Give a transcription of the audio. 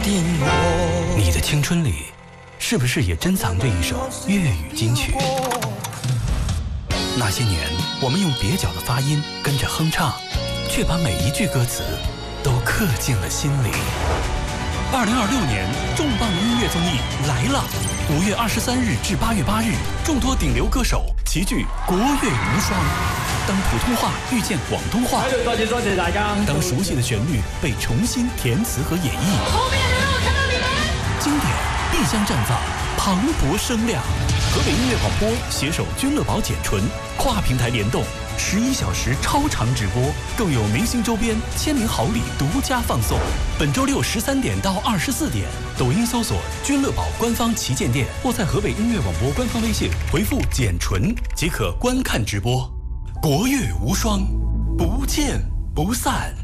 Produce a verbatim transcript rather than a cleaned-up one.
定我。 你的青春里，是不是也珍藏着一首粤语金曲？那些年，我们用蹩脚的发音跟着哼唱，却把每一句歌词都刻进了心里。二零二六年重磅音乐综艺来了！五月二十三日至八月八日，众多顶流歌手齐聚国乐无双。当普通话遇见广东话， 多謝多謝大家。 当熟悉的旋律被重新填词和演绎， 后面的人我看到你们。 经典必将绽放，磅礴声量。河北音乐广播携手君乐宝简纯，跨平台联动，十一小时超长直播，更有明星周边、签名好礼独家放送。本周六十三点到二十四点，抖音搜索君乐宝官方旗舰店，或在河北音乐广播官方微信回复“简纯”即可观看直播。国乐无双，不见不散。